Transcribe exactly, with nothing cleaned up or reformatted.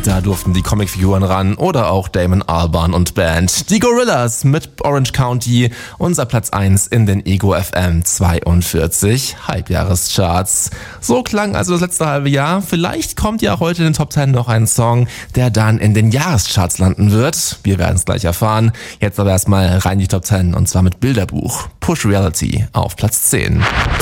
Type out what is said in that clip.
Da durften die Comicfiguren ran oder auch Damon Albarn und Band. Die Gorillaz mit Orange County, unser Platz eins in den Ego F M zweiundvierzig Halbjahrescharts. So klang also das letzte halbe Jahr. Vielleicht kommt ja heute in den Top zehn noch ein Song, der dann in den Jahrescharts landen wird. Wir werden es gleich erfahren. Jetzt aber erstmal rein in die Top zehn und zwar mit Bilderbuch. Push Reality auf Platz zehn.